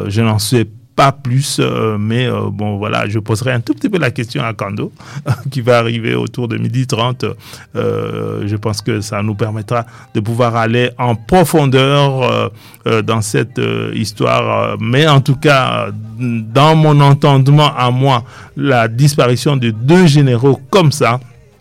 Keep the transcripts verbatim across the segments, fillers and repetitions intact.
Euh, je n'en sais pas plus, euh, mais euh, bon, voilà, je poserai un tout petit peu la question à Kando, qui va arriver autour de midi trente. Euh, je pense que ça nous permettra de pouvoir aller en profondeur euh, euh, dans cette euh, histoire. Mais en tout cas, dans mon entendement à moi, la disparition de deux généraux comme ça,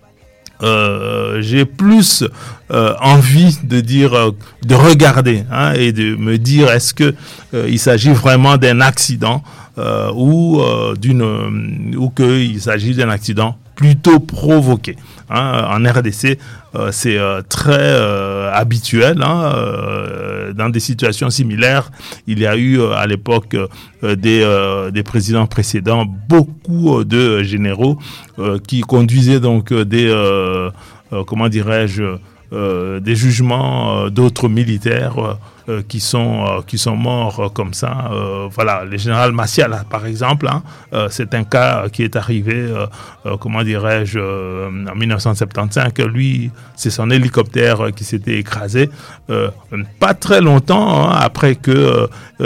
Euh, j'ai plus euh, envie de dire, euh, de regarder hein, et de me dire est-ce que euh, il s'agit vraiment d'un accident euh, ou euh, d'une euh, ou que il s'agit d'un accident plutôt provoqué. Hein. En R D C, euh, c'est euh, très euh, habituel. Hein, euh, dans des situations similaires, il y a eu euh, à l'époque euh, des, euh, des présidents précédents beaucoup euh, de généraux euh, qui conduisaient donc des euh, euh, comment dirais-je euh, des jugements euh, d'autres militaires euh, qui sont euh, qui sont morts euh, comme ça. Euh, voilà, le général Massiala, par exemple, hein, euh, c'est un cas qui est arrivé, euh, euh, comment dirais-je, euh, en dix-neuf cent soixante-quinze. Lui, c'est son hélicoptère qui s'était écrasé. Euh, pas très longtemps hein, après que euh,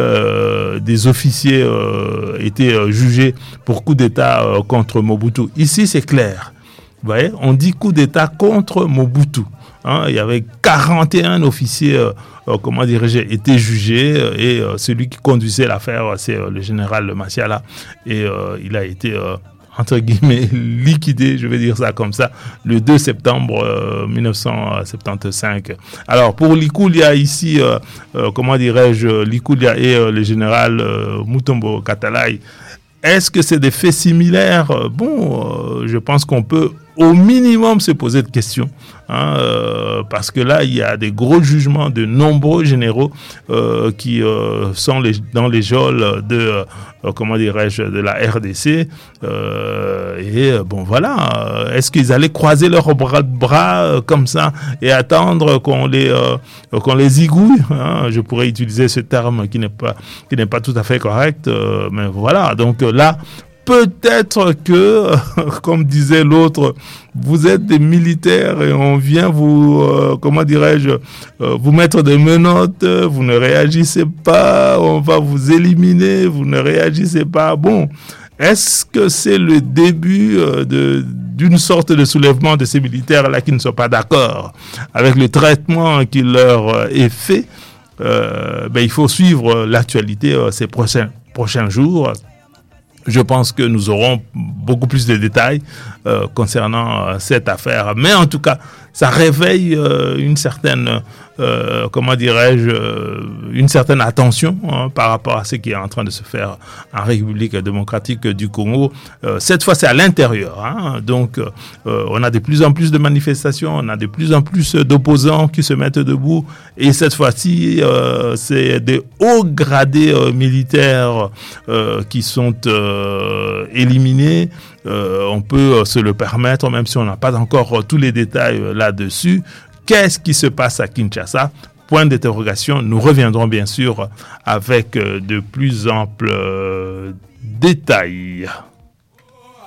euh, des officiers euh, étaient euh, jugés pour coup d'État euh, contre Mobutu. Ici, c'est clair. Vous voyez, on dit coup d'État contre Mobutu. Hein, il y avait quarante et un officiers, euh, euh, comment dirais-je, étaient jugés euh, et euh, celui qui conduisait l'affaire, c'est euh, le général Massiala et euh, il a été euh, entre guillemets liquidé, je vais dire ça comme ça, le deux septembre euh, dix-neuf cent soixante-quinze. Alors pour Likulia ici, euh, euh, comment dirais-je, Likulia et euh, le général euh, Mutombo Katalai, est-ce que c'est des faits similaires? Bon, euh, je pense qu'on peut au minimum se poser de questions. Hein, euh, parce que là, il y a des gros jugements de nombreux généraux euh, qui euh, sont les, dans les geôles de, euh, comment dirais-je, de la R D C. Euh, et bon, voilà. Est-ce qu'ils allaient croiser leurs bras, bras euh, comme ça et attendre qu'on les, euh, qu'on les igouille, hein? Je pourrais utiliser ce terme qui n'est pas, qui n'est pas tout à fait correct, euh, mais voilà. Donc là, peut-être que, comme disait l'autre, vous êtes des militaires et on vient vous, euh, comment dirais-je, euh, vous mettre des menottes, vous ne réagissez pas, on va vous éliminer, vous ne réagissez pas. Bon, est-ce que c'est le début euh, de, d'une sorte de soulèvement de ces militaires-là qui ne sont pas d'accord avec le traitement qui leur est fait? euh, ben, il faut suivre l'actualité euh, ces prochains, prochains jours. Je pense que nous aurons beaucoup plus de détails euh, concernant euh, cette affaire. Mais en tout cas, ça réveille euh, une certaine, euh, comment dirais-je, euh, une certaine attention hein, par rapport à ce qui est en train de se faire en République démocratique du Congo. Euh, cette fois, c'est à l'intérieur. Hein, donc, euh, on a de plus en plus de manifestations, on a de plus en plus d'opposants qui se mettent debout. Et cette fois-ci, euh, c'est des hauts gradés euh, militaires euh, qui sont euh, éliminés. Euh, on peut se le permettre, même si on n'a pas encore tous les détails là-dessus. Qu'est-ce qui se passe à Kinshasa? Point d'interrogation. Nous reviendrons bien sûr avec de plus amples détails.